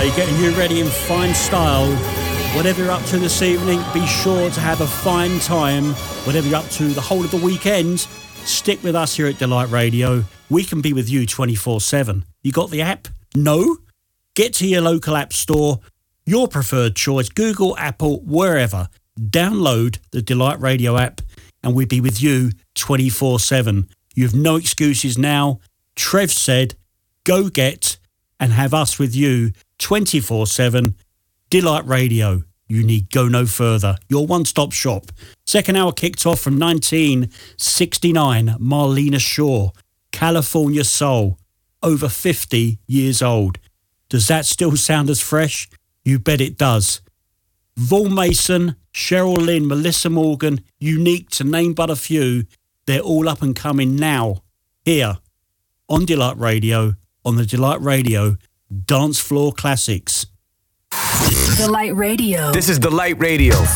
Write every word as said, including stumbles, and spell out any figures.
D J, getting you ready in fine style. Whatever you're up to this evening, be sure to have a fine time. Whatever you're up to the whole of the weekend, stick with us here at Delight Radio. We can be with you twenty-four seven. You got the app? No? Get to your local app store, your preferred choice, Google, Apple, wherever. Download the Delight Radio app and we'll be with you twenty-four seven. You have no excuses now. Trev said, go get and have us with you twenty-four seven. Delight Radio, you need go no further. Your one-stop shop. Second hour kicked off from nineteen sixty-nine. Marlena Shaw, California Soul, over fifty years old. Does that still sound as fresh? You bet it does. Vaughan Mason, Cheryl Lynn, Melissa Morgan, Unique to name but a few. They're all up and coming now, here on Delight Radio, on the Delight Radio Dance Floor Classics. Delight Radio. This is Delight Radio.